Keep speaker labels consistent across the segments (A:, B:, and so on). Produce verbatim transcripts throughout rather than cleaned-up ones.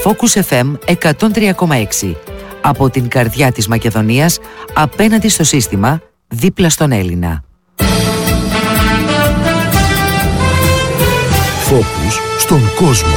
A: Focus εφ εμ εκατόν τρία κόμμα έξι. Από την καρδιά της Μακεδονίας, απέναντι στο σύστημα, δίπλα στον Έλληνα.
B: Focus στον κόσμο.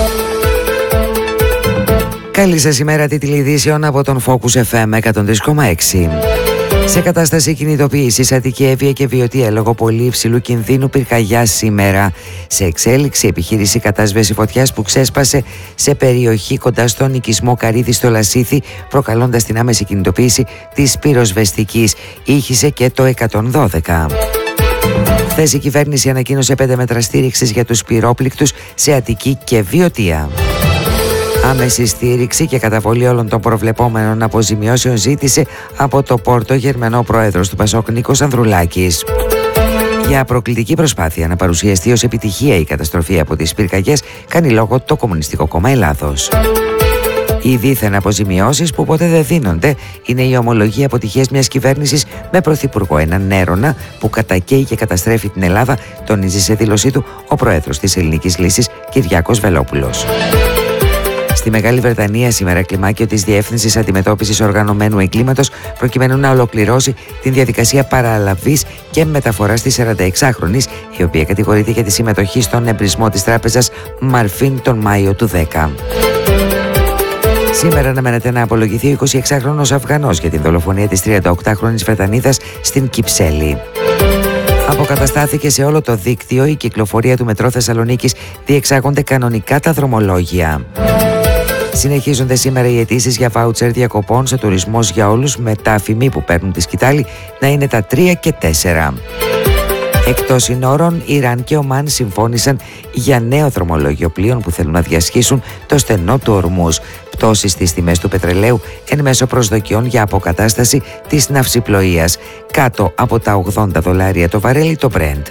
A: Καλή σας ημέρα, τίτλοι ειδήσεων από τον Focus εφ εμ εκατόν τρία κόμμα έξι. Σε κατάσταση κινητοποίησης Αττική Εύβοια και Βιωτία λόγω πολύ υψηλού κινδύνου πυρκαγιάς σήμερα. Σε εξέλιξη επιχείρηση κατάσβεση φωτιάς που ξέσπασε σε περιοχή κοντά στον οικισμό Καρύδι στο Λασίθι, προκαλώντας την άμεση κινητοποίηση της πυροσβεστικής. Ήχησε και το εκατόν δώδεκα. Χθες η κυβέρνηση ανακοίνωσε πέντε μέτρα στήριξης για τους πυρόπληκτους σε Αττική και Βιωτία. Άμεση στήριξη και καταβολή όλων των προβλεπόμενων αποζημιώσεων ζήτησε από το Πόρτο Γερμανό πρόεδρος του Πασόκ Νίκος Ανδρουλάκης. Για προκλητική προσπάθεια να παρουσιαστεί ως επιτυχία η καταστροφή από τις πυρκαγιές κάνει λόγο το Κομμουνιστικό Κόμμα Ελλάδος. Οι δίθεν αποζημιώσεις που ποτέ δεν δίνονται είναι η ομολογία αποτυχίας μιας κυβέρνησης με πρωθυπουργό έναν έρωνα που κατακαίει και καταστρέφει την Ελλάδα, τονίζει σε δήλωσή του ο πρόεδρος της Ελληνικής Λύσης Κυριάκος Βελόπουλος. Στη Μεγάλη Βρετανία σήμερα κλιμάκιο της Διεύθυνσης Αντιμετώπισης Οργανωμένου Εγκλήματος προκειμένου να ολοκληρώσει την διαδικασία παραλαβής και μεταφοράς της σαρανταεξάχρονης, η οποία κατηγορείται για τη συμμετοχή στον εμπρισμό της τράπεζας Μαρφίν τον Μάιο του δέκα. Σήμερα αναμένεται να απολογηθεί ο εικοσιεξάχρονος Αφγανός για την δολοφονία της τριανταοκτάχρονης Βρετανίδας στην Κυψέλη. Αποκαταστάθηκε σε όλο το δίκτυο η κυκλοφορία του μετρό Θεσσαλονίκης, διεξάγονται κανονικά τα δρομολόγια. Συνεχίζονται σήμερα οι αιτήσεις για βάουτσερ διακοπών σε τουρισμός για όλους, με τα αφημί που παίρνουν τη σκητάλη να είναι τα τρία και τέσσερα. Εκτός συνόρων, Ιράν και Ομάν συμφώνησαν για νέο δρομολόγιο πλοίων που θέλουν να διασχίσουν το στενό του Ορμούζ. Πτώσεις στις τιμές του πετρελαίου εν μέσω προσδοκιών για αποκατάσταση της ναυσιπλοείας, κάτω από τα ογδόντα δολάρια το βαρέλι το Brent.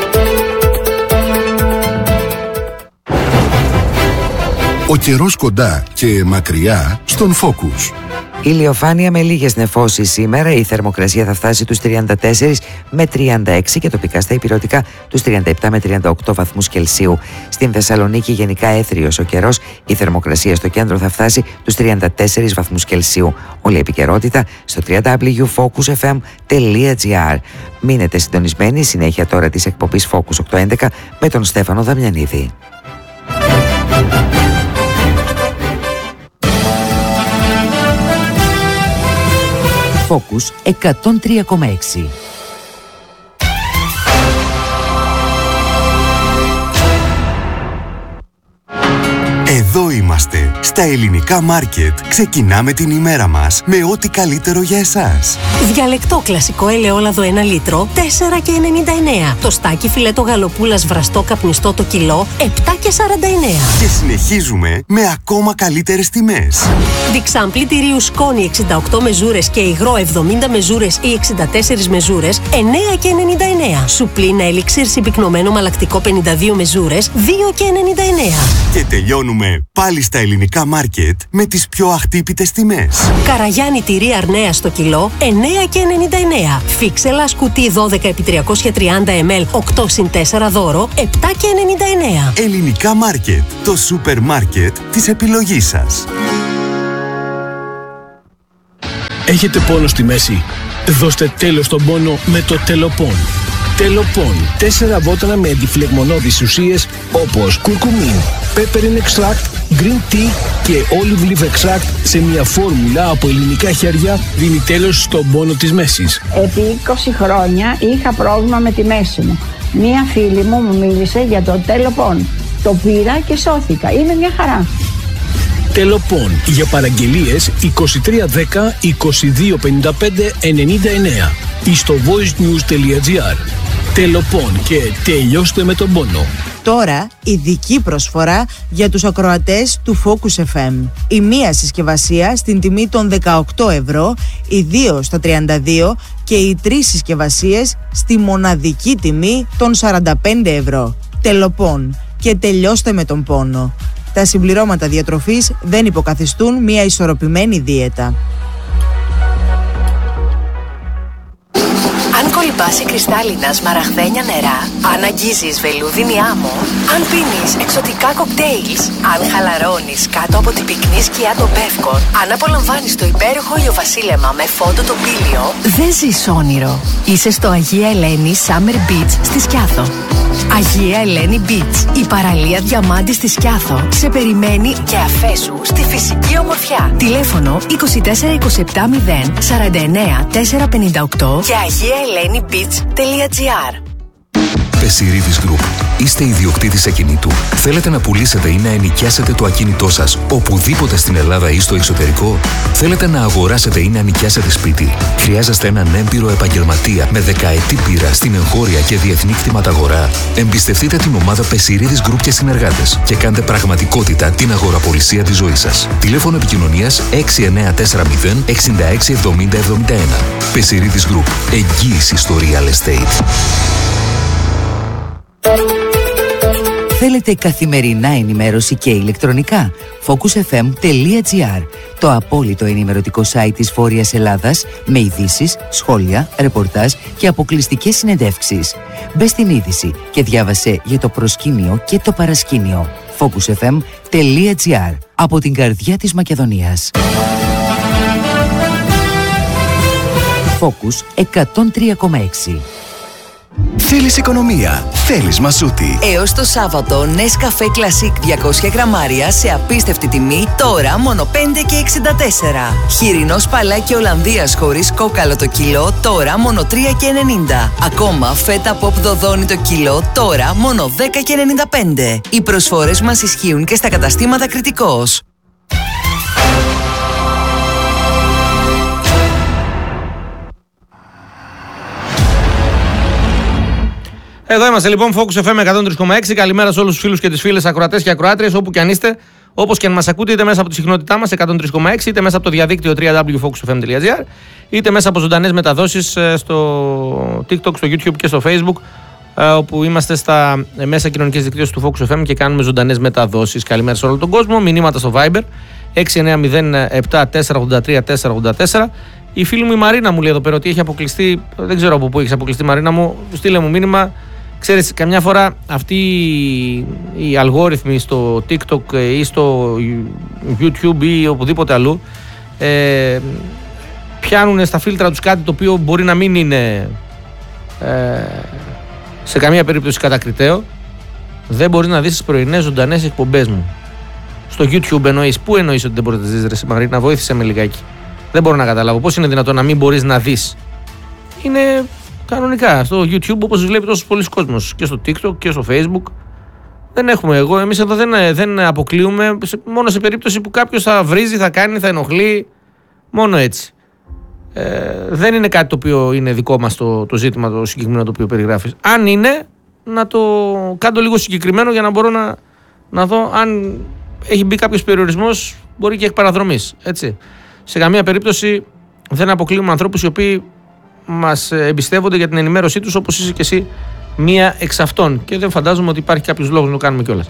B: Ο καιρός κοντά και μακριά στον Focus.
A: Ηλιοφάνεια με λίγες νεφώσεις σήμερα. Η θερμοκρασία θα φτάσει τους τριάντα τέσσερα με τριάντα έξι και τοπικά στα ηπειρωτικά τους τριάντα επτά με τριάντα οκτώ βαθμούς Κελσίου. Στην Θεσσαλονίκη γενικά έθριος ο καιρός. Η θερμοκρασία στο κέντρο θα φτάσει τους τριάντα τέσσερα βαθμούς Κελσίου. Όλη η επικαιρότητα στο double-u double-u double-u τελεία focus f m τελεία g r. Μείνετε συντονισμένοι, συνέχεια τώρα της εκπομπής Focus οκτακόσια έντεκα με τον Στέφανο Δαμιανίδη. Focus εκατόν τρία κόμμα έξι.
C: Εδώ είμαστε, στα ελληνικά μάρκετ. Ξεκινάμε την ημέρα μας με ό,τι καλύτερο για εσάς.
D: Διαλεκτό κλασικό ελαιόλαδο ένα λίτρο, τέσσερα και ενενήντα εννέα. Το στάκι φιλέτο γαλοπούλας βραστό καπνιστό το κιλό, επτά και σαράντα εννέα.
C: Και συνεχίζουμε με ακόμα καλύτερες τιμές.
D: Διξάμπλι τυρίου σκόνη εξήντα οκτώ μεζούρες και υγρό εβδομήντα μεζούρες ή εξήντα τέσσερα μεζούρες, εννέα και ενενήντα εννέα. Σουπλίνα ελίξιρ συμπυκνωμένο μαλακτικό πενήντα δύο μεζούρες, δύο και ενενήντα εννέα.
C: Και τελειώνουμε πάλι στα ελληνικά μάρκετ με τις πιο αχτύπητες τιμές.
D: Καραγιάννη τυρί αρνέα στο κιλό, εννέα και ενενήντα εννέα. Φίξελα κουτί δώδεκα επί τριακόσια τριάντα μιλιλίτρα, οκτώ συν τέσσερα δώρο, επτά και ενενήντα εννέα.
C: Ελληνικά μάρκετ, το σούπερ μάρκετ της επιλογής σας.
E: Έχετε πόνο στη μέση? Δώστε τέλος στον πόνο με το Τελοπών. Τελοπών, τέσσερα βότανα με αντιφλεγμονώδεις ουσίες όπως κουρκουμίν, peppermint extract, green tea και olive leaf extract σε μια φόρμουλα από ελληνικά χέρια δίνει τέλος στον πόνο της μέσης.
F: Επί είκοσι χρόνια είχα πρόβλημα με τη μέση μου. Μία φίλη μου μου μίλησε για το Τελοπών. Το πήρα και σώθηκα. Είναι μια χαρά.
E: Τελοπών. Για παραγγελίες είκοσι τρία δέκα είκοσι δύο πενήντα πέντε ενενήντα εννέα ή στο voicenews τελεία gr. Τελοπών και τελειώστε με τον πόνο.
G: Τώρα ειδική προσφορά για τους ακροατές του Focus εφ εμ. Η μία συσκευασία στην τιμή των δεκαοκτώ ευρώ, οι δύο στα τριάντα δύο και οι τρεις συσκευασίες στη μοναδική τιμή των σαράντα πέντε ευρώ. Τελοπών και τελειώστε με τον πόνο. Τα συμπληρώματα διατροφής δεν υποκαθιστούν μια ισορροπημένη δίαιτα.
H: κολυμπάς κρυστάλλινα σμαραγδένια νερά, αν αγγίζεις βελούδινη άμμο, αν πίνεις εξωτικά κοκτέιλς, αν χαλαρώνεις κάτω από την πυκνή σκιά των Πεύκων, αν απολαμβάνεις το υπέροχο ηλιοβασίλεμα με φόντο τοπήλιο, δεν ζεις όνειρο. Είσαι στο Αγία Ελένη Summer Beach στη Σκιάθο. Αγία Ελένη Beach, η παραλία διαμάντη στη Σκιάθο, σε περιμένει και αφέσου στη φυσική ομορφιά. Τηλέφωνο είκοσι τέσσερα είκοσι επτά μηδέν σαράντα εννέα τετρακόσια πενήντα οκτώ και αγία ελένη beach τελεία τζι άρ.
I: Πεσιρίδης Group. Είστε ιδιοκτήτης ακινήτου. Θέλετε να πουλήσετε ή να ενοικιάσετε το ακίνητό σας οπουδήποτε στην Ελλάδα ή στο εξωτερικό. Θέλετε να αγοράσετε ή να νοικιάσετε σπίτι. Χρειάζεστε έναν έμπειρο επαγγελματία με δεκαετή πείρα στην εγχώρια και διεθνή κτηματαγορά. Εμπιστευτείτε την ομάδα Πεσιρίδης Group και συνεργάτες και κάντε πραγματικότητα την αγοραπολισία της ζωής σας. Τηλέφωνο επικοινωνίας έξι εννέα τέσσερα μηδέν εξήντα έξι εβδομήντα εβδομήντα ένα. Πεσιρίδης Group. Εγγύηση στο real estate.
A: Θέλετε καθημερινά ενημέρωση και ηλεκτρονικά? focus f m τελεία g r, το απόλυτο ενημερωτικό site της Βόρειας Ελλάδας με ειδήσεις, σχόλια, ρεπορτάζ και αποκλειστικές συνεντεύξεις. Μπες στην είδηση και διάβασε για το προσκήνιο και το παρασκήνιο. focus f m τελεία g r, από την καρδιά της Μακεδονίας. Focus εκατόν τρία κόμμα έξι.
C: Θέλεις οικονομία, θέλεις μασούτη.
H: Έως το Σάββατο, Nescafé Classic διακόσια γραμμάρια σε απίστευτη τιμή, τώρα μόνο πέντε και εξήντα τέσσερα. Χοιρινό σπαλάκι Ολλανδίας χωρίς κόκαλο το κιλό, τώρα μόνο τρία και ενενήντα. Ακόμα φέτα pop δοδόνι το κιλό, τώρα μόνο δέκα και ενενήντα πέντε. Οι προσφορές μας ισχύουν και στα καταστήματα Κρητικός.
J: Εδώ είμαστε λοιπόν, Focus εφ εμ εκατόν τρία κόμμα έξι. Καλημέρα σε όλους τους φίλους και τις φίλες ακροατές και ακροάτριες, όπου και αν είστε, όπως και αν μας ακούτε, είτε μέσα από τη συχνότητά μας εκατόν τρία κόμμα έξι, είτε μέσα από το διαδίκτυο double-u double-u double-u τελεία focus f m τελεία g r, είτε μέσα από ζωντανές μεταδόσεις στο TikTok, στο YouTube και στο Facebook, όπου είμαστε στα μέσα κοινωνικής δικτύωσης του Focus εφ εμ και κάνουμε ζωντανές μεταδόσεις. Καλημέρα σε όλο τον κόσμο. Μηνύματα στο Viber έξι εννέα μηδέν επτά τέσσερα ογδόντα τρία τέσσερα ογδόντα τέσσερα. Η φίλη μου η Μαρίνα μου λέει εδώ πέρα ότι έχει αποκλειστεί, δεν ξέρω από πού έχει αποκλειστεί, Μαρίνα μου, στείλε μου μήνυμα. Ξέρεις, καμιά φορά αυτοί οι αλγόριθμοι στο TikTok ή στο YouTube ή οπουδήποτε αλλού ε, πιάνουν στα φίλτρα τους κάτι το οποίο μπορεί να μην είναι ε, σε καμία περίπτωση κατακριτέο. Δεν μπορείς να δεις τις πρωινές ζωντανές εκπομπές μου. Στο YouTube εννοείς? Πού εννοείς ότι δεν μπορείς να τις δεις, ρε Μαρίνα? Βοήθησε με λιγάκι. Δεν μπορώ να καταλάβω πώς είναι δυνατόν να μην μπορείς να δεις. Είναι κανονικά στο YouTube, όπως βλέπει τόσος πολλοί κόσμος, και στο TikTok και στο Facebook. Δεν έχουμε εγώ. Εμείς εδώ δεν, δεν αποκλείουμε, μόνο σε περίπτωση που κάποιος θα βρίζει, θα κάνει, θα ενοχλεί. Μόνο έτσι. Ε, δεν είναι κάτι το οποίο είναι δικό μας το, το ζήτημα, το συγκεκριμένο το οποίο περιγράφεις. Αν είναι, να το κάνω λίγο συγκεκριμένο για να μπορώ να, να δω αν έχει μπει κάποιος περιορισμός, μπορεί και εκ παραδρομής. Έτσι. Σε καμία περίπτωση δεν αποκλείουμε ανθρώπους οι οποίοι μας εμπιστεύονται για την ενημέρωσή τους, όπως είσαι και εσύ μία εξ αυτών. Και δεν φαντάζομαι ότι υπάρχει κάποιος λόγος να το κάνουμε κιόλας.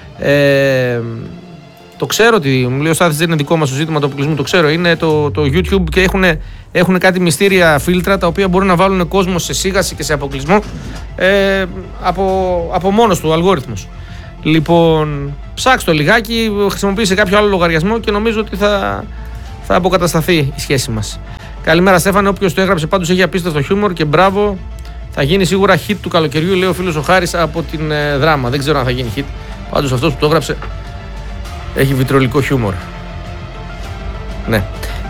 J: Ε, το ξέρω ότι μου λέει ο Στάθης δεν είναι δικό μας το ζήτημα του αποκλεισμού, το ξέρω. Είναι το, το YouTube και έχουν, έχουν κάτι μυστήρια φίλτρα τα οποία μπορούν να βάλουν κόσμο σε σίγαση και σε αποκλεισμό ε, από, από μόνος του ο αλγόριθμος. Λοιπόν, ψάξτε το λιγάκι, χρησιμοποιήσε κάποιο άλλο λογαριασμό και νομίζω ότι θα, θα αποκατασταθεί η σχέση μας. Καλημέρα Στέφανε, όποιος το έγραψε πάντως έχει απίστευτο χιούμορ και μπράβο. Θα γίνει σίγουρα hit του καλοκαιριού, λέει ο φίλος ο Χάρης από την ε, Δράμα. Δεν ξέρω αν θα γίνει hit. Πάντως αυτός που το έγραψε έχει βιτρολικό χιούμορ. Ναι.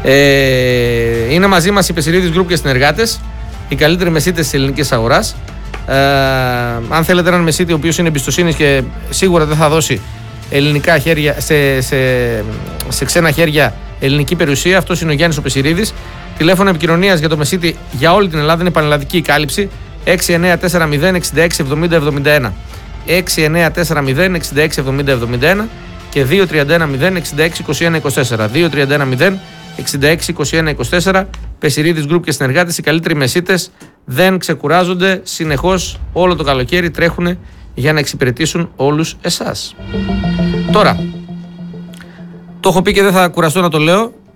J: Ε, είναι μαζί μας η Πεσιρίδης Group και συνεργάτες, οι καλύτεροι μεσίτες της ελληνικής αγοράς. Ε, αν θέλετε έναν μεσίτη ο οποίος είναι εμπιστοσύνης και σίγουρα δεν θα δώσει ελληνικά χέρια, σε, σε, σε ξένα χέρια ελληνική περιουσία, αυτός είναι ο Γιάννης ο Πεσιρίδης. Τηλέφωνο επικοινωνίας για το μεσίτη για όλη την Ελλάδα, είναι πανελλαδική η κάλυψη. έξι εννέα τέσσερα μηδέν εξήντα έξι εβδομήντα εβδομήντα ένα, έξι εννέα τέσσερα μηδέν εξήντα έξι εβδομήντα εβδομήντα ένα και δύο τρία ένα μηδέν εξήντα έξι είκοσι ένα είκοσι τέσσερα, δύο τρία ένα μηδέν εξήντα έξι είκοσι ένα είκοσι τέσσερα. Πεσιρίδης Group και συνεργάτες, οι καλύτεροι μεσίτες, δεν ξεκουράζονται, συνεχώς όλο το καλοκαίρι τρέχουν για να εξυπηρετήσουν όλους εσάς. Τώρα, το έχω πει και δεν θα κουραστώ να το λέω,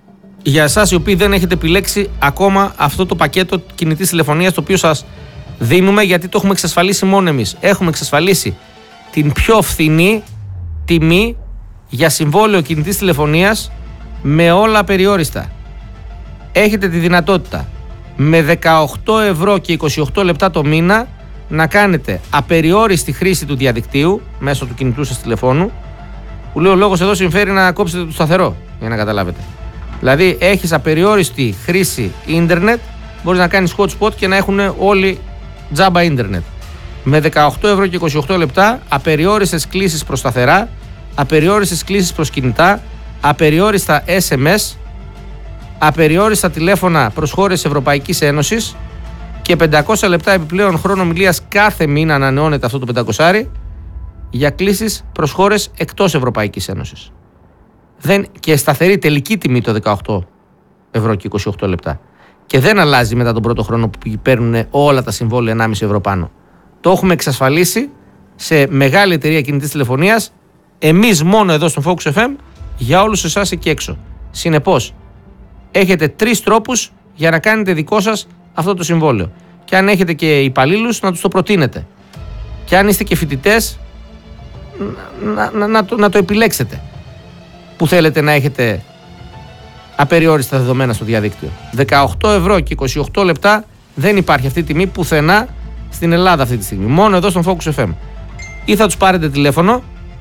J: για εσάς οι οποίοι δεν έχετε επιλέξει ακόμα αυτό το πακέτο κινητής τηλεφωνίας το οποίο σας δίνουμε, γιατί το έχουμε εξασφαλίσει μόνο εμείς. Έχουμε εξασφαλίσει την πιο φθηνή τιμή για συμβόλαιο κινητής τηλεφωνίας με όλα απεριόριστα. Έχετε τη δυνατότητα με δεκαοκτώ ευρώ και είκοσι οκτώ λεπτά το μήνα να κάνετε απεριόριστη χρήση του διαδικτύου μέσω του κινητού σας τηλεφώνου, που λέει ο λόγος εδώ συμφέρει να κόψετε το σταθερό, για να καταλάβετε. Δηλαδή έχεις απεριόριστη χρήση ίντερνετ, μπορείς να κάνεις hotspot και να έχουν όλοι τζάμπα ίντερνετ. Με δεκαοκτώ ευρώ και είκοσι οκτώ λεπτά, απεριόριστες κλήσεις προς σταθερά, απεριόριστες κλήσεις προς κινητά, απεριόριστα ες εμ ες, απεριόριστα τηλέφωνα προς χώρες Ευρωπαϊκής Ένωσης και πεντακόσια λεπτά επιπλέον χρόνο ομιλίας κάθε μήνα ανανεώνεται αυτό το πεντακόσια για κλήσεις προς χώρες εκτός Ευρωπαϊκής Ένωσης. Δεν, και σταθερή τελική τιμή το δεκαοκτώ ευρώ και είκοσι οκτώ λεπτά. Και δεν αλλάζει μετά τον πρώτο χρόνο που παίρνουν όλα τα συμβόλαια ενάμιση ευρώ πάνω. Το έχουμε εξασφαλίσει σε μεγάλη εταιρεία κινητής τηλεφωνίας, εμείς μόνο εδώ στον Focus εφ εμ, για όλους εσάς εκεί έξω. Συνεπώς, έχετε τρεις τρόπους για να κάνετε δικό σας αυτό το συμβόλαιο. Και αν έχετε και υπαλλήλους, να τους το προτείνετε. Και αν είστε και φοιτητές, να, να, να, το, να το επιλέξετε. Που θέλετε να έχετε απεριόριστα δεδομένα στο διαδίκτυο. δεκαοκτώ ευρώ και είκοσι οκτώ λεπτά, δεν υπάρχει αυτή τη τιμή πουθενά στην Ελλάδα αυτή τη στιγμή. Μόνο εδώ στον Focus εφ εμ. Ή θα τους πάρετε τηλέφωνο,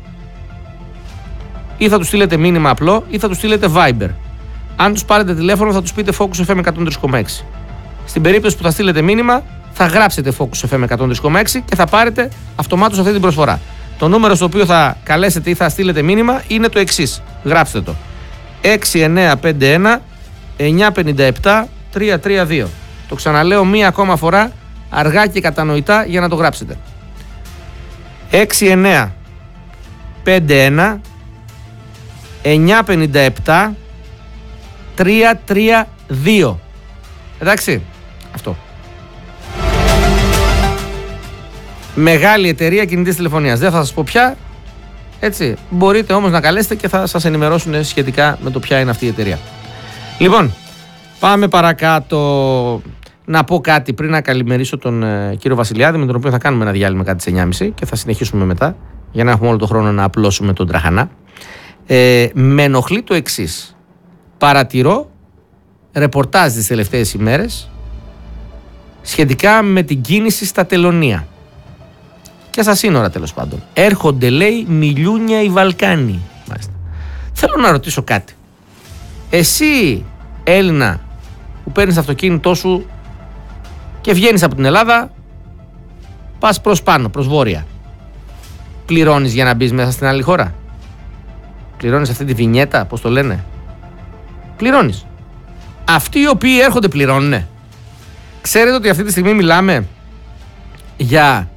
J: ή θα τους στείλετε μήνυμα απλό, ή θα τους στείλετε Viber. Αν τους πάρετε τηλέφωνο, θα τους πείτε Focus εφ εμ εκατόν τρία κόμμα έξι. Στην περίπτωση που θα στείλετε μήνυμα, θα γράψετε Focus εφ εμ εκατόν τρία κόμμα έξι και θα πάρετε αυτομάτως αυτή την προσφορά. Το νούμερο στο οποίο θα καλέσετε ή θα στείλετε μήνυμα είναι το εξής. Γράψτε το. έξι εννιά πέντε ένα εννιά πέντε επτά τρία τρία δύο. Το ξαναλέω μία ακόμα φορά, αργά και κατανοητά, για να το γράψετε. έξι εννιά πέντε ένα εννιά πέντε επτά τρία τρία δύο. Εντάξει, αυτό. Μεγάλη εταιρεία κινητής τηλεφωνίας. Δεν θα σας πω ποια. Έτσι. Μπορείτε όμως να καλέσετε και θα σας ενημερώσουν σχετικά με το ποια είναι αυτή η εταιρεία. Λοιπόν, πάμε παρακάτω. Να πω κάτι πριν να καλημερίσω τον ε, κύριο Βασιλιάδη, με τον οποίο θα κάνουμε ένα διάλειμμα κάτι στις εννιά και μισή και θα συνεχίσουμε μετά, για να έχουμε όλο τον χρόνο να απλώσουμε τον τραχανά. Ε, με ενοχλεί το εξής. Παρατηρώ ρεπορτάζ τις τελευταίες ημέρες σχετικά με την κίνηση στα τελωνεία και στα σύνορα, τέλος πάντων. Έρχονται, λέει, μιλούνια οι Βαλκάνοι. Μάλιστα. Θέλω να ρωτήσω κάτι. Εσύ, Έλληνα, που παίρνεις το αυτοκίνητό σου και βγαίνεις από την Ελλάδα, πας προς πάνω, προς βόρεια, πληρώνεις για να μπεις μέσα στην άλλη χώρα? Πληρώνεις αυτή τη βινιέτα, πώς το λένε? Πληρώνεις. Αυτοί οι οποίοι έρχονται πληρώνουνε. Ξέρετε ότι αυτή τη στιγμή μιλάμε για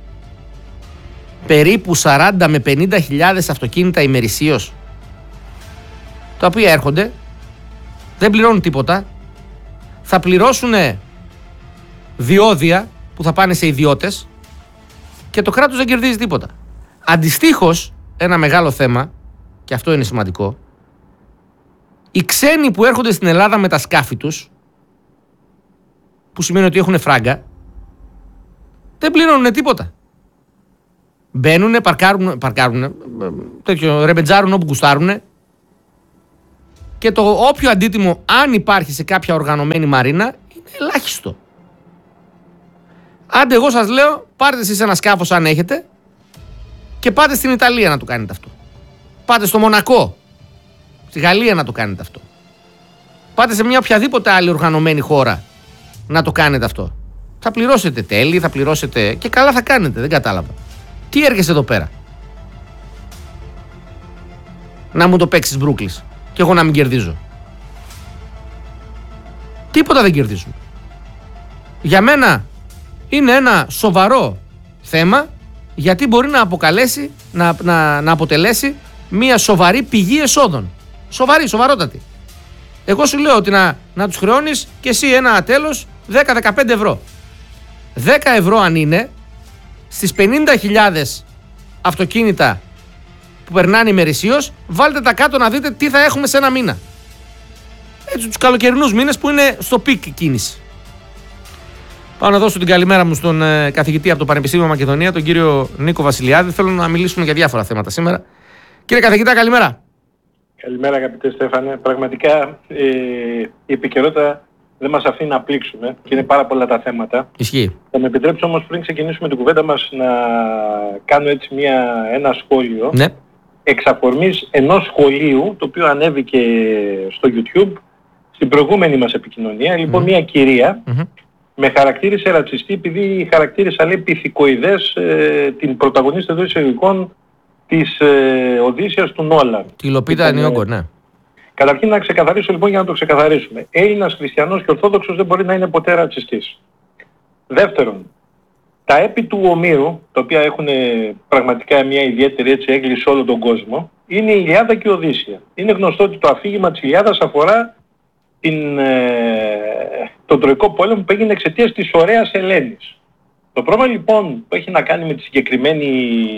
J: περίπου σαράντα με πενήντα χιλιάδες αυτοκίνητα ημερησίως, τα οποία έρχονται, δεν πληρώνουν τίποτα, θα πληρώσουν διόδια που θα πάνε σε ιδιώτες και το κράτος δεν κερδίζει τίποτα. Αντιστοίχως, ένα μεγάλο θέμα, και αυτό είναι σημαντικό, οι ξένοι που έρχονται στην Ελλάδα με τα σκάφη τους, που σημαίνει ότι έχουν φράγκα, δεν πληρώνουν τίποτα. Μπαίνουνε, παρκάρουν, παρκάρουν τέτοιο, ρεμπετζάρουν όπου γουστάρουνε, και το όποιο αντίτιμο, αν υπάρχει σε κάποια οργανωμένη μαρίνα, είναι ελάχιστο. Άντε, εγώ σας λέω, πάρτε εσείς ένα σκάφος αν έχετε και πάτε στην Ιταλία να το κάνετε αυτό. Πάτε στο Μονακό, στη Γαλλία να το κάνετε αυτό. Πάτε σε μια οποιαδήποτε άλλη οργανωμένη χώρα να το κάνετε αυτό. Θα πληρώσετε τέλη, θα πληρώσετε και καλά θα κάνετε, δεν κατάλαβα. Τι έρχεσαι εδώ πέρα? Να μου το παίξεις μπρούκλης και εγώ να μην κερδίζω? Τίποτα δεν κερδίζουν. Για μένα είναι ένα σοβαρό θέμα, γιατί μπορεί να αποκαλέσει, να, να, να αποτελέσει μια σοβαρή πηγή εσόδων. Σοβαρή, σοβαρότατη. Εγώ σου λέω ότι να, να τους χρεώνεις και εσύ ένα τέλος δέκα με δεκαπέντε ευρώ. δέκα ευρώ αν είναι, στις πενήντα χιλιάδες αυτοκίνητα που περνάνε ημερησίως, βάλτε τα κάτω να δείτε τι θα έχουμε σε ένα μήνα. έτσι τους καλοκαιρινούς μήνες που είναι στο πικ κίνηση. Πάω να δώσω την καλημέρα μου στον ε, καθηγητή από το Πανεπιστήμιο Μακεδονία, τον κύριο Νίκο Βασιλιάδη. Θέλω να μιλήσουμε για διάφορα θέματα σήμερα. Κύριε καθηγητά, καλημέρα.
K: Καλημέρα αγαπητέ Στέφανε. Πραγματικά ε, η επικαιρότητα δεν μας αφήνει να πλήξουμε και είναι πάρα πολλά τα θέματα.
J: Ισχύει.
K: Θα με επιτρέψω όμως πριν ξεκινήσουμε την κουβέντα μας να κάνω έτσι μια, ένα σχόλιο.
J: Ναι.
K: Εξ αφορμής ενός σχολείου το οποίο ανέβηκε στο YouTube στην προηγούμενη μας επικοινωνία. Λοιπόν, mm. μια κυρία mm-hmm. με χαρακτήρισε ρατσιστή επειδή χαρακτήρισα, λέει, πυθικοειδές ε, την πρωταγωνίστρια εδώ εισαγωγικών της ε, Οδύσσιας του Νόλαν.
J: Τη Λοπίτα Νιόγκο, ναι.
K: Καταρχήν να ξεκαθαρίσω λοιπόν για να το ξεκαθαρίσουμε. Έλληνας χριστιανός και ορθόδοξος δεν μπορεί να είναι ποτέ ρατσιστής. Δεύτερον, τα έπι του Ομήρου, τα οποία έχουν πραγματικά μια ιδιαίτερη έτσι έγκληση σε όλο τον κόσμο, είναι η Ιλιάδα και η Οδύσσια. Είναι γνωστό ότι το αφήγημα της Ιλιάδας αφορά την, ε, τον Τροϊκό πόλεμο που έγινε εξαιτίας της ωραίας Ελένης. Το πρόβλημα λοιπόν που έχει να κάνει με τη συγκεκριμένη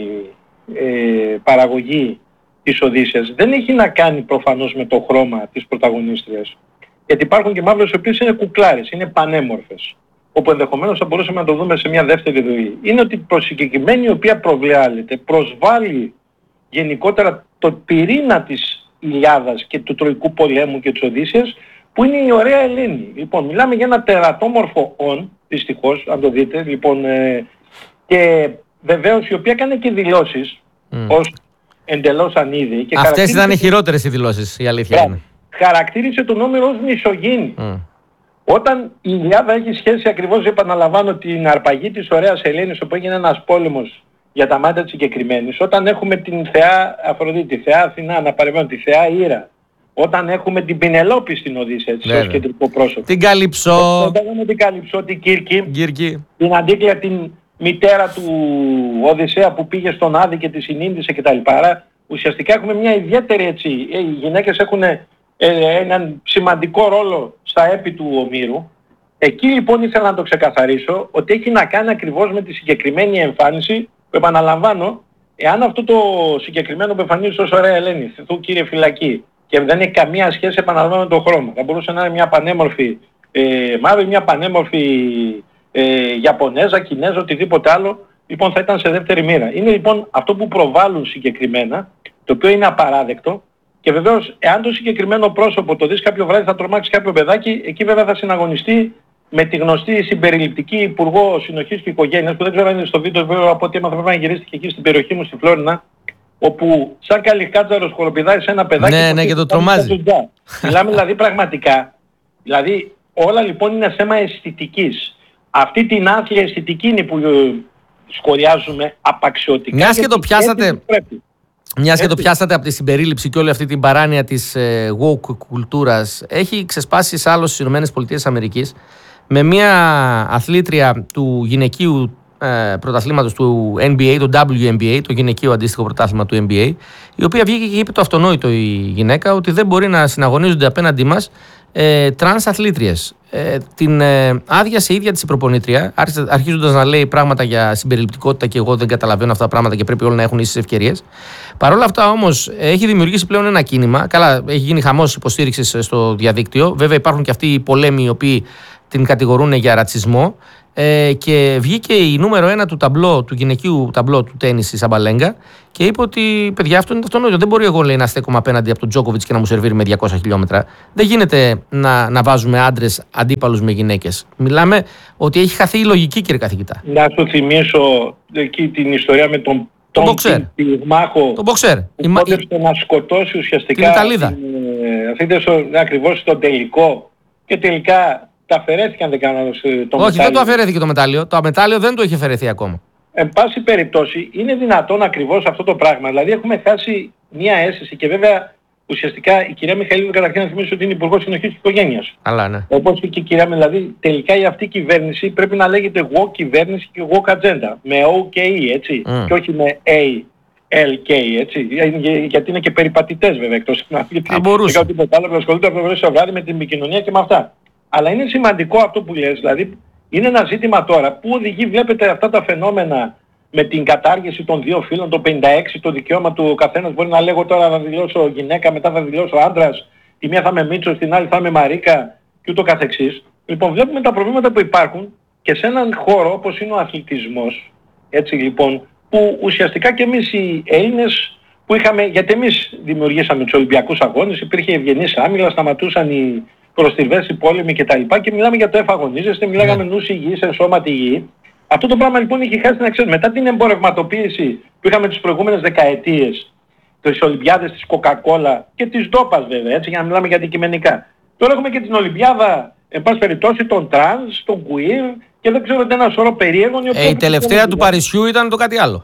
K: ε, παραγωγή της Οδύσσιας δεν έχει να κάνει προφανώς με το χρώμα της πρωταγωνίστριας. Γιατί υπάρχουν και μαύρες οι οποίες είναι κουκλάρες, είναι πανέμορφες. Όπου ενδεχομένως θα μπορούσαμε να το δούμε σε μια δεύτερη ζωή. Είναι ότι η συγκεκριμένη η οποία προβλεάλεται προσβάλλει γενικότερα το πυρήνα της Ιλιάδας και του Τροϊκού πολέμου και της Οδύσσιας, που είναι η ωραία Ελένη. Λοιπόν, μιλάμε για ένα τερατόμορφο όν, δυστυχώς, αν το δείτε, λοιπόν, ε, και βεβαίως η οποία έκανε και δηλώσεις mm. ως εντελώς ανίδη. Και
J: αυτές ήταν οι χειρότερες οι δηλώσεις, η αλήθεια yeah. είναι.
K: Χαρακτήρισε τον Όμηρο ως μισογίνη. Mm. Όταν η Ιλιάδα έχει σχέση ακριβώς, επαναλαμβάνω, την αρπαγή της ωραίας Ελένης, όπου έγινε ένας πόλεμος για τα μάτια της συγκεκριμένης, όταν έχουμε την θεά Αφροδίτη, τη θεά Αθηνά, να παρεμβαίνω, τη θεά Ήρα, όταν έχουμε την Πινελόπη στην Οδύσσια, έτσι, ως κεντρικό πρόσωπο.
J: Την Καλυψό.
K: Όταν έχουμε την Καλυψό, την Κύρκη,
J: Κύρκη.
K: την Αντίκλεια, την μητέρα του Οδυσσέα που πήγε στον Άδη και τη συνήντησε κτλ. Άρα ουσιαστικά έχουμε μια ιδιαίτερη, έτσι, οι γυναίκες έχουν ε, έναν σημαντικό ρόλο στα έπι του Ομήρου. Εκεί λοιπόν ήθελα να το ξεκαθαρίσω ότι έχει να κάνει ακριβώς με τη συγκεκριμένη εμφάνιση που, επαναλαμβάνω, εάν αυτό το συγκεκριμένο που εμφανίζεται ως ωραία Ελένη, του κύριε φυλακή, και δεν έχει καμία σχέση, επαναλαμβάνω, με τον χρώμα. Θα μπορούσε να είναι μια πανέμορφη ε, μαύρη, μια πανέμορφη ε, Ιαπωνέζα, Κινέζα, οτιδήποτε άλλο, λοιπόν θα ήταν σε δεύτερη μοίρα. Είναι λοιπόν αυτό που προβάλλουν συγκεκριμένα, το οποίο είναι απαράδεκτο, και βεβαίως εάν το συγκεκριμένο πρόσωπο το δεις κάποιο βράδυ, θα τρομάξει κάποιο παιδάκι, εκεί βέβαια θα συναγωνιστεί με τη γνωστή συμπεριληπτική Υπουργό Συνοχής και Οικογένειας, που δεν ξέρω αν είναι στο βίντεο, βέβαια από ό,τι έμαθα πρέπει να γυρίστηκε εκεί στην περιοχή μου στη Φλόρινα, όπου σαν καλικάτζαρος χοροπηδάει σε ένα παιδάκι.
J: Ναι, ναι, και το τρομάζει.
K: Μιλάμε δηλαδή πραγματικά. Δηλαδή όλα λοιπόν είναι θέμα αισθητικής. Αυτή την άθλια αισθητική είναι που σχολιάζουμε απαξιωτικά.
J: Μιας και το πιάσατε, μιας και το πιάσατε από τη συμπερίληψη και όλη αυτή την παράνοια της ε, woke κουλτούρας, έχει ξεσπάσει σ' άλλο στις ΗΠΑ με μια αθλήτρια του γυναικείου ε, πρωταθλήματος του N B A, το W N B A, το γυναικείο αντίστοιχο πρωτάθλημα του N B A, η οποία βγήκε και είπε το αυτονόητο η γυναίκα, ότι δεν μπορεί να συναγωνίζονται απέναντί μας ε, τρανς αθλήτριες. Ε, την ε, άδειασε η ίδια της η προπονήτρια, αρχίζοντας να λέει πράγματα για συμπεριληπτικότητα, και εγώ δεν καταλαβαίνω αυτά τα πράγματα και πρέπει όλοι να έχουν ίσες ευκαιρίες. Παρ' όλα αυτά όμως έχει δημιουργήσει πλέον ένα κίνημα. Καλά, έχει γίνει χαμός υποστήριξης στο διαδίκτυο. Βέβαια υπάρχουν και αυτοί οι πολέμοι οι οποίοι την κατηγορούν για ρατσισμό. Ε, και βγήκε η νούμερο ένα του ταμπλό, του γυναικείου ταμπλό του τέννις, η Σαμπαλέγκα, και είπε ότι παιδιά, αυτό είναι αυτονόητο. Δεν μπορεί εγώ, λέει, να στέκομαι απέναντι από τον Τζόκοβιτς και να μου σερβίρει με διακόσια χιλιόμετρα. Δεν γίνεται να, να βάζουμε άντρες αντίπαλους με γυναίκες. Μιλάμε ότι έχει χαθεί η λογική, κύριε καθηγητά.
K: Να σου θυμίσω εκεί την ιστορία με τον
J: τον Μποξέρ.
K: Τον
J: Μποξέρ.
K: Που πόδευσε να σκοτώσει ουσιαστικά
J: την Ιταλίδα.
K: Αυτή ακριβώς στον τελικό, και τελικά τα αφαιρέθηκαν, δεν κάνω το
J: Όχι,
K: μετάλλιο.
J: δεν το αφαιρέθηκε το μετάλλιο. Το μετάλλιο δεν το είχε αφαιρεθεί ακόμα.
K: Εν πάση περιπτώσει, είναι δυνατόν ακριβώς αυτό το πράγμα. Δηλαδή, έχουμε χάσει μια αίσθηση, και βέβαια ουσιαστικά η κυρία Μιχαηλίδου, καταρχήν να θυμίσω ότι είναι Υπουργός Συνοχής και Οικογένειας.
J: Αλλά ναι.
K: Όπως και η κυρία, δηλαδή τελικά η αυτή κυβέρνηση πρέπει να λέγεται woke κυβέρνηση και woke agenda. Με O και E, έτσι. Mm. Και όχι με A, L K, έτσι. Γιατί είναι και περιπατητές βέβαια εκτός.
J: Θα μπορούσε.
K: Δεν τίποτα άλλο, ασχολούνται από το πρωί στο βράδυ με την επικοινωνία και με αυτά. Αλλά είναι σημαντικό αυτό που λες, δηλαδή είναι ένα ζήτημα τώρα που οδηγεί, βλέπετε αυτά τα φαινόμενα με την κατάργηση των δύο φύλων, το πενήντα έξι, το δικαίωμα του καθένας μπορεί να λέγω τώρα θα δηλώσω γυναίκα, μετά θα δηλώσω άντρας, η μία θα είμαι Μίτσος, την άλλη θα είμαι Μαρίκα και ούτω καθεξής. Λοιπόν, βλέπουμε τα προβλήματα που υπάρχουν και σε έναν χώρο όπως είναι ο αθλητισμός, έτσι λοιπόν, που ουσιαστικά και εμείς οι Έλληνες που είχαμε, γιατί εμείς δημιουργήσαμε τους Ολυμπιακούς Αγώνες, υπήρχε ευγενής άμυλα, σταματούσαν οι προστριβές, οι πόλεμοι κτλ. Και μιλάμε για το εφαγωνίζεστε, μιλάγαμε νους υγιής, ενσώματη υγιή. Αυτό το πράγμα λοιπόν έχει χάσει την αξία. Μετά την εμπορευματοποίηση που είχαμε τις προηγούμενες δεκαετίες, τις Ολυμπιάδες της Coca-Cola και της ντόπας βέβαια, έτσι, για να μιλάμε για αντικειμενικά. Τώρα έχουμε και την Ολυμπιάδα, εν πάση περιπτώσει, των τρανς, των queer και δεν ξέρω τι ένα σωρό περίεργων.
J: Ε, η τελευταία του Παρισιού ήταν το κάτι άλλο.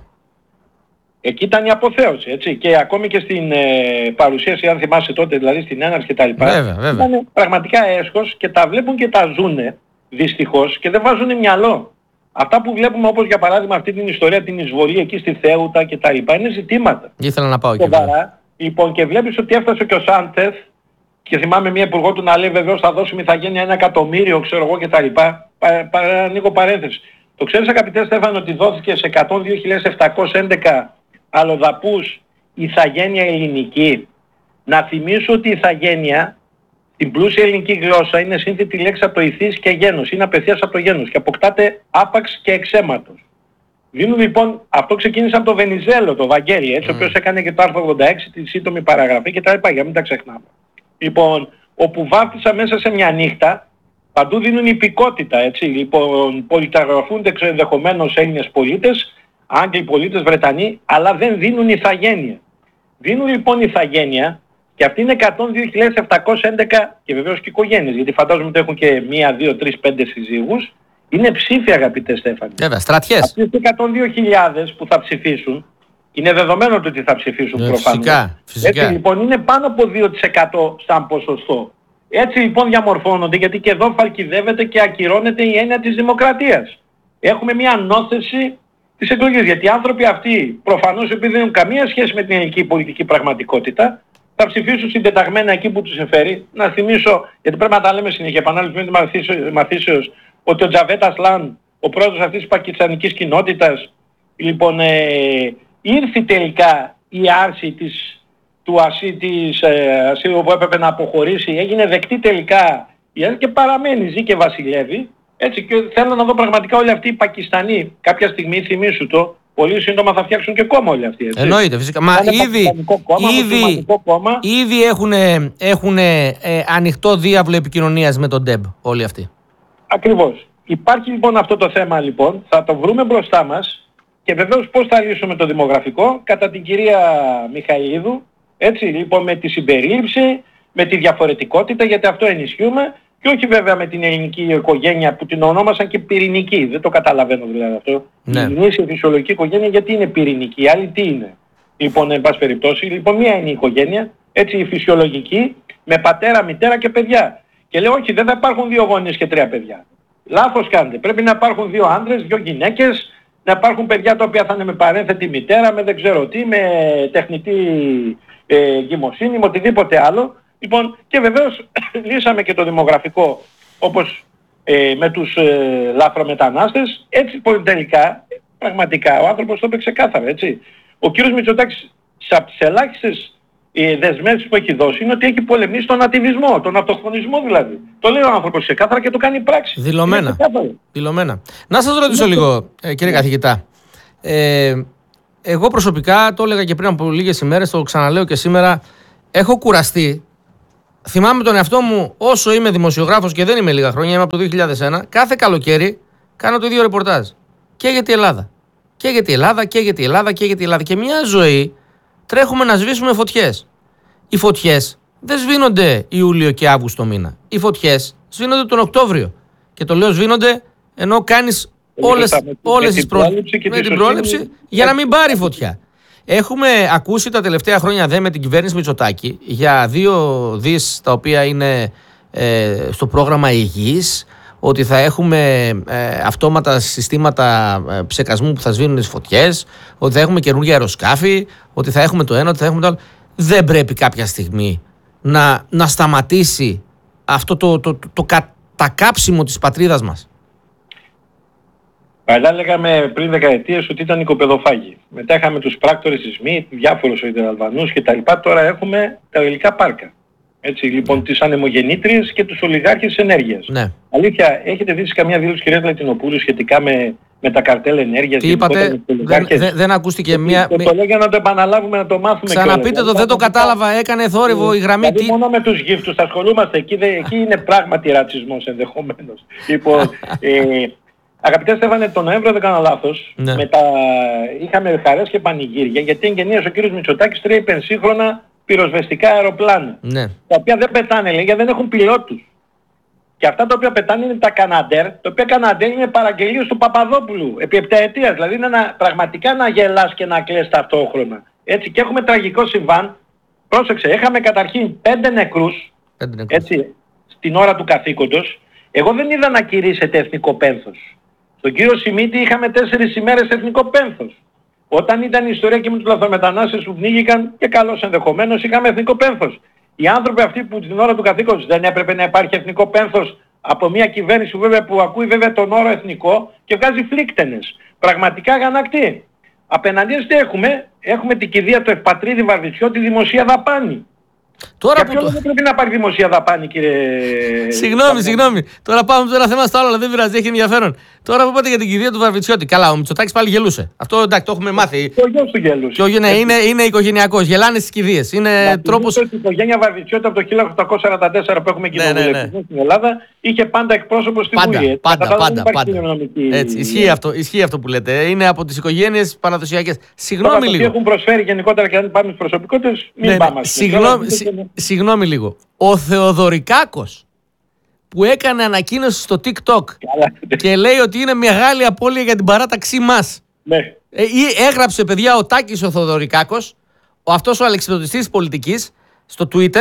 K: Εκεί ήταν η αποθέωση, έτσι. Και ακόμη και στην ε, παρουσίαση, αν θυμάσαι τότε, δηλαδή στην έναρξη κτλ. Ήταν πραγματικά έσχος και τα βλέπουν και τα ζουνε, δυστυχώς, και δεν βάζουν μυαλό. Αυτά που βλέπουμε, όπως για παράδειγμα αυτή την ιστορία, την εισβολή εκεί στη Θέουτα κτλ. Είναι ζητήματα.
J: Ήθελα να πάω εκεί.
K: Λοιπόν, και βλέπεις ότι έφτασε και ο Σάντεθ, και θυμάμαι μία υπουργό του να λέει βεβαίως θα δώσουμε ηθαγένεια ένα εκατομμύριο, ξέρω εγώ κτλ. Πα, πα, ανοίγω παρένθεση. Το ξέρεις, αγαπητέ Στέφανο, ότι δόθηκε σε εκατόν δύο χιλιάδες επτακόσιους έντεκα αλλοδαπούς ηθαγένεια ελληνική. Να θυμίσω ότι η ηθαγένεια, την πλούσια ελληνική γλώσσα, είναι σύνθετη λέξη από το ηθής και γένος. Είναι απευθείας από το γένος και αποκτάται άπαξ και εξαίματος. Δίνουν λοιπόν, αυτό ξεκίνησε από το Βενιζέλο, το Βαγγέλη, έτσι, mm. ο οποίος έκανε και το άρθρο ογδόντα έξι, τη σύντομη παραγραφή κτλ. Για μην τα ξεχνάμε. Λοιπόν, όπου βάφτισα μέσα σε μια νύχτα, παντού δίνουν υπηκότητα, έτσι. Λοιπόν, πολιταγραφούνται ενδεχομένως Έλληνες πολίτες, Άγγλοι πολίτες, Βρετανοί, αλλά δεν δίνουν ηθαγένεια. Δίνουν λοιπόν ηθαγένεια και αυτή είναι εκατόν δύο χιλιάδες επτακόσιους έντεκα και βεβαίως και οικογένειες, γιατί φαντάζομαι ότι έχουν και μία, δύο, τρεις, πέντε συζύγους. Είναι ψήφοι, αγαπητέ Στέφανη.
J: Βέβαια, στρατιές.
K: Αυτοί οι εκατόν δύο χιλιάδες που θα ψηφίσουν, είναι δεδομένο ότι θα ψηφίσουν
J: ε,
K: προφανώς.
J: Φυσικά, φυσικά.
K: Έτσι λοιπόν είναι πάνω από δύο τοις εκατό σαν ποσοστό. Έτσι λοιπόν διαμορφώνονται, γιατί και εδώ φαλκιδεύεται και ακυρώνεται η έννοια της δημοκρατίας. Έχουμε μια ανώθεση της εκλογής, γιατί οι άνθρωποι αυτοί προφανώς επειδή δεν έχουν καμία σχέση με την ελληνική πολιτική πραγματικότητα, θα ψηφίσουν συντεταγμένα εκεί που τους εφέρει. Να θυμίσω, γιατί πρέπει να τα λέμε συνέχεια, επανάληψη με μαθήσεως, ότι ο Τζαβέτ Ασλάν, ο πρόεδρος αυτής της πακιστανικής κοινότητας, λοιπόν, ε, ήρθε τελικά η άρση της, του Ασί, της ε, Ασύλου που έπρεπε να αποχωρήσει, έγινε δεκτή τελικά και παραμένει, ζει και βασιλεύει. Έτσι, και θέλω να δω πραγματικά όλοι αυτοί οι Πακιστανοί, κάποια στιγμή, θυμίσου το, πολύ σύντομα θα φτιάξουν και κόμμα όλοι αυτοί. Έτσι.
J: Εννοείται φυσικά. Μα ήδη,
K: κόμμα,
J: ήδη,
K: κόμμα.
J: ήδη έχουν, έχουν ε, ανοιχτό διάβλο επικοινωνίας με τον Ντεμπ όλοι αυτοί.
K: Ακριβώς. Υπάρχει λοιπόν αυτό το θέμα λοιπόν, θα το βρούμε μπροστά μας και βεβαίως πώς θα λύσουμε το δημογραφικό, κατά την κυρία Μιχαηλίδου, έτσι λοιπόν με τη συμπερίληψη, με τη διαφορετικότητα, γιατί αυτό ενισχύουμε. Και όχι βέβαια με την ελληνική οικογένεια που την ονόμασαν και πυρηνική. Δεν το καταλαβαίνω δηλαδή αυτό. Ναι. Η γνήσια φυσιολογική οικογένεια γιατί είναι πυρηνική, η άλλη τι είναι. Λοιπόν, εν πάση περιπτώσει, λοιπόν μία είναι η οικογένεια, έτσι η φυσιολογική, με πατέρα, μητέρα και παιδιά. Και λέω όχι, δεν θα υπάρχουν δύο γονείς και τρία παιδιά. Λάθος κάνετε. Πρέπει να υπάρχουν δύο άντρες, δύο γυναίκες, να υπάρχουν παιδιά τα οποία θα είναι με παρένθετη μητέρα, με δεν ξέρω τι, με τεχνητή ε, εγκυμοσύνη, με οτιδήποτε άλλο. Λοιπόν, και βεβαίως λύσαμε και το δημογραφικό όπως ε, με τους ε, λάθρομετανάστες. Έτσι πολύ τελικά, πραγματικά, ο άνθρωπος το είπε ξεκάθαρα, έτσι. Ο κύριος Μητσοτάκης, από τις ελάχιστες ε, δεσμεύσεις που έχει δώσει, είναι ότι έχει πολεμήσει τον ατιβισμό, τον αυτοκτονισμό δηλαδή. Το λέει ο άνθρωπος ξεκάθαρα και το κάνει πράξη.
J: Δηλωμένα. Δηλωμένα. Να σας ρωτήσω λίγο, ε, κύριε καθηγητά. Ε, εγώ προσωπικά, το έλεγα και πριν από λίγες ημέρες, το ξαναλέω και σήμερα, έχω κουραστεί. Θυμάμαι τον εαυτό μου όσο είμαι δημοσιογράφος και δεν είμαι λίγα χρόνια, είμαι από το δύο χιλιάδες ένα, κάθε καλοκαίρι κάνω το ίδιο ρεπορτάζ. Και για την Ελλάδα. Και για την Ελλάδα, και για την Ελλάδα, και για την Ελλάδα. Και μια ζωή τρέχουμε να σβήσουμε φωτιές. Οι φωτιές δεν σβήνονται Ιούλιο και Αύγουστο μήνα. Οι φωτιές σβήνονται τον Οκτώβριο. Και το λέω σβήνονται ενώ κάνεις όλες, όλες τις πρόληψεις με την πρόληψη για να μην πάρει φωτιά. Έχουμε ακούσει τα τελευταία χρόνια δε με την κυβέρνηση Μητσοτάκη για δύο δις τα οποία είναι ε, στο πρόγραμμα υγιής, ότι θα έχουμε ε, αυτόματα συστήματα ε, ψεκασμού που θα σβήνουν τις φωτιές, ότι θα έχουμε καινούργια αεροσκάφη, ότι θα έχουμε το ένα, ότι θα έχουμε το άλλο. Δεν πρέπει κάποια στιγμή να, να σταματήσει αυτό το, το, το, το, το κατακάψιμο της πατρίδας μας.
K: Παλιά λέγαμε πριν δεκαετίες ότι ήταν οικοπεδοφάγοι. Μετά είχαμε τους πράκτορες της ΜΗ, διάφορους Αλβανούς κτλ. Τώρα έχουμε τα γαλλικά πάρκα. Έτσι, λοιπόν, τις ανεμογεννήτριες και τους ολιγάρχες ενέργειας.
J: Ναι.
K: Αλήθεια, έχετε δει σε καμιά δήλωση, κυρία Λατινοπούλου, σχετικά με, με τα καρτέλ ενέργειας?
J: Τι είπατε, δεν, δεν, δεν ακούστηκε
K: και,
J: μια...
K: Και το λέω για να το επαναλάβουμε, να το μάθουμε.
J: Ξαναπείτε το, δεν το κατάλαβα, έκανε θόρυβο η γραμμή.
K: Δηλαδή, μόνο με τους γύφτους ασχολούμαστε, εκεί, δε, εκεί είναι πράγματι ρατσισμός ενδεχομένως. Λοιπόν, ε, αγαπητέ Στέφανε, τον Νοέμβριο, δεν κάνω λάθος,
J: ναι.
K: με τα... είχαμε χαρές και πανηγύρια, γιατί εγγενίασε ο κύριος Μητσοτάκης τρία υπερσύγχρονα πυροσβεστικά αεροπλάνα.
J: Ναι.
K: Τα οποία δεν πετάνε, λέει, γιατί δεν έχουν πιλότους. Και αυτά τα οποία πετάνε είναι τα Καναντέρ, τα οποία Καναντέρ είναι παραγγελίες του Παπαδόπουλου επί επταετίας. Δηλαδή είναι ένα, πραγματικά να γελάς και να κλαις ταυτόχρονα. Έτσι, και έχουμε τραγικό συμβάν. Πρόσεξε, είχαμε καταρχήν πέντε νεκρούς,
J: πέντε νεκρούς.
K: Έτσι, στην ώρα του καθήκοντος. Εγώ δεν είδα να κηρύσσεται εθνικό πένθος. Στον κύριο Σιμίτη είχαμε τέσσερις ημέρες εθνικό πένθος. Όταν ήταν η ιστορία και με τους λαθρομετανάστες που πνίγηκαν, και καλώς ενδεχομένως, είχαμε εθνικό πένθος. Οι άνθρωποι αυτοί που την ώρα του καθήκοντος δεν έπρεπε να υπάρχει εθνικό πένθος από μια κυβέρνηση βέβαια, που ακούει βέβαια τον όρο εθνικό και βγάζει φλίκτενες. Πραγματικά γανακτή. Απέναντίας τι έχουμε? Έχουμε την κηδεία του Ευπατρίδη Βαρβιτσιώτη, δημοσία δαπάνη.
J: Τώρα
K: για ποιο λόγο πρέπει να πάρει δημοσία δαπάνη, κύριε...
J: Συγγνώμη, συγγνώμη. Τώρα πάμε στο ένα θέμα στο άλλο, αλλά δεν πειράζει, έχει ενδιαφέρον. Τώρα που είπατε για την κηδεία του Βαρβιτσιώτη. Καλά, ο Μητσοτάκης πάλι γελούσε. Αυτό εντάξει, το έχουμε μάθει.
K: Και ο γιος του γελούσε.
J: Και ναι, είναι, είναι οικογενειακός. Γελάνε στις κηδείες. Είναι τρόπος.
K: Η οικογένεια Βαρβιτσιώτη από το χίλια οκτακόσια σαράντα τέσσερα που έχουμε κοινοβουλευτισμό ναι, ναι, ναι. στην Ελλάδα είχε πάντα εκπρόσωπο στη Βουλή.
J: Πάντα, πάντα, πάντα. Έτσι, ισχύει, αυτό, ισχύει αυτό που λέτε. Είναι από τις οικογένειες παραδοσιακές. Συγγνώμη λίγο.
K: Έχουν προσφέρει γενικότερα και αν πάμε στις προσωπικότητες, μην πάμε.
J: Συγγνώμη λίγο. Ο Θεοδωρικάκος που έκανε ανακοίνωση στο TikTok και λέει ότι είναι μεγάλη απώλεια για την παράταξή μας.
K: Ναι.
J: Ε, έγραψε, παιδιά, ο Τάκης ο Θεοδωρικάκος, ο αυτός ο αλεξιπτωτιστής της πολιτικής, στο Twitter,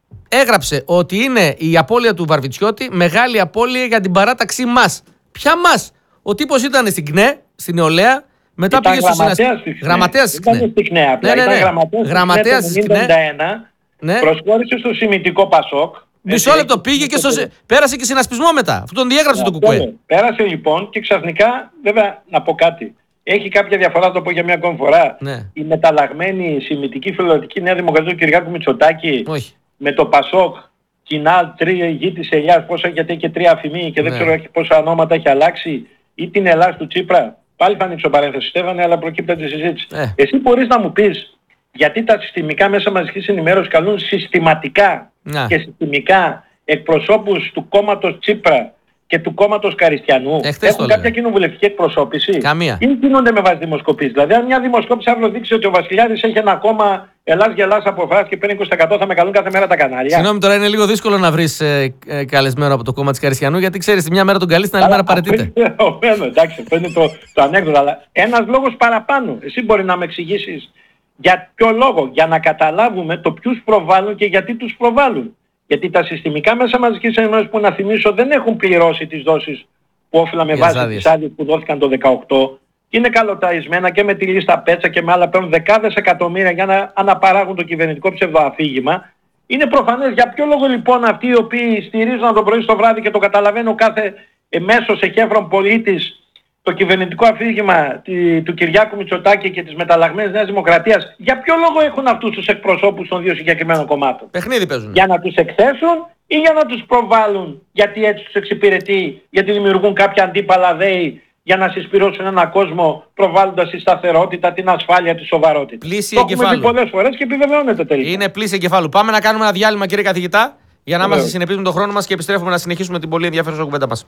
J: έγραψε ότι είναι η απώλεια του Βαρβιτσιώτη μεγάλη απώλεια για την παράταξή μας. Ποια μας? Ο τύπος ήταν στην ΚΝΕ, στην νεολαία, μετά
K: ήταν
J: πήγε στο συναστήριο.
K: Γραμματέας της ΚΝΕ. Ήταν στην ΚΝΕ απλά.
J: Ναι, ναι, ναι.
K: Ήταν γραμματέας της ΚΝΕ. Ναι. Προσχώρησε στο Συμμητικό Πασόκ.
J: Μισό λεπτό, πήγε και στο... πέρασε και συνασπισμό μετά. Αυτό τον διέγραψε το κουκουέ.
K: Πέρασε λοιπόν και ξαφνικά, βέβαια να πω κάτι. Έχει κάποια διαφορά, το πω για μια ακόμη φορά.
J: Ναι.
K: Η μεταλλαγμένη συμμητική φιλοδοτική Νέα Δημοκρατία του Κυριάκου Μητσοτάκη.
J: Όχι.
K: Με το Πασόκ, κοινά, τρία γη της Ελιάς, πόσα, γιατί έχει και τρία αφημί και δεν ναι. ξέρω πόσα ονόματα έχει αλλάξει. Ή την Ελλάς του Τσίπρα. Πάλι θα ανοίξω παρένθεση, Στέφανε, αλλά προκύπτει από τη συζήτηση.
J: Ε.
K: Εσύ μπορείς να μου πεις γιατί τα συστημικά μέσα μαζικής ενημέρωσης καλούν συστηματικά
J: να.
K: και συστημικά εκπροσώπους του κόμματος Τσίπρα και του κόμματος Καριστιανού? Έχουν κάποια κοινοβουλευτική εκπροσώπηση?
J: Καμία.
K: Ή κινούνται με βάση δημοσκοπήσεις? Δηλαδή αν μια δημοσκόπηση αύριο δείξει ότι ο Βασιλιάδης έχει ένα κόμμα Ελλάς γελάς αποφάσεις και παίρνει είκοσι τοις εκατό, θα με καλούν κάθε μέρα τα κανάλια.
J: Συγγνώμη, τώρα είναι λίγο δύσκολο να βρεις ε, ε, καλεσμένο από το κόμμα της Καριστιανού, γιατί ξέρεις, τη μια μέρα τον καλείς, την άλλη μέρα παραιτείται.
K: Εντάξει, αυτό είναι το, το ανέκδοτο, αλλά ένας λόγος παραπάνω. Εσύ μπορεί να με εξηγήσεις για ποιο λόγο? Για να καταλάβουμε το ποιους προβάλλουν και γιατί τους προβάλλουν. Γιατί τα συστημικά μέσα μαζικής ενημέρωσης, που να θυμίσω δεν έχουν πληρώσει τις δόσεις που όφυλα με βάση τις άδειες που δόθηκαν το δεκαοκτώ. Είναι καλοταϊσμένα και με τη λίστα Πέτσα και με άλλα, παίρνουν δεκάδες εκατομμύρια για να αναπαράγουν το κυβερνητικό ψευδοαφήγημα. Είναι προφανές. Για ποιο λόγο λοιπόν αυτοί οι οποίοι στηρίζουν από το πρωί στο βράδυ και το καταλαβαίνει ο κάθε μέσος εκέφρον πολίτης το κυβερνητικό αφήγημα του Κυριάκου Μητσοτάκη και της μεταλλαγμένης Νέας Δημοκρατίας, για ποιο λόγο έχουν αυτούς τους εκπροσώπους των δύο συγκεκριμένων κομμάτων?
J: Παιχνίδι παίζουν.
K: Για να τους εκθέσουν ή για να τους προβάλλουν, γιατί έτσι τους εξυπηρετεί, γιατί δημιουργούν κάποια αντίπαλα δέη για να συσπηρώσουν έναν κόσμο προβάλλοντας τη σταθερότητα, την ασφάλεια, τη σοβαρότητα.
J: Πλήση
K: το
J: εγκεφάλου.
K: έχουμε δει πολλές φορές και επιβεβαιώνεται τελικά.
J: Είναι πλήση εγκεφάλου. Πάμε να κάνουμε ένα διάλειμμα, κύριε καθηγητά, για να είμαστε συνεπείς με τον χρόνο μας και επιστρέφουμε να συνεχίσουμε την πολύ ενδιαφέρουσα κουβέντα μας.